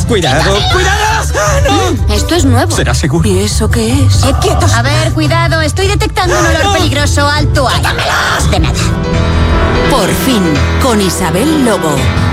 ¡Cuidado! ¡Cuidado! ¡Ah, no! Esto es nuevo. ¿Será seguro? ¿Y eso qué es? ¡Quietos! A ver, cuidado, estoy detectando un olor peligroso. Alto ahí. De nada. Por fin, con Isabel Lobo.